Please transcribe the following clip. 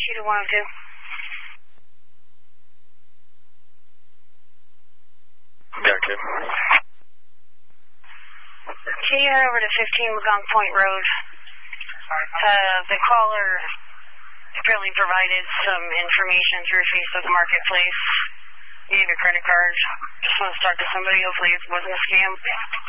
to 102. Gotcha. Can you head over to 15 Lagong Point Road? The caller apparently provided some information through Facebook Marketplace. You gave a credit card. Just want to start to somebody. Hopefully it wasn't a scam.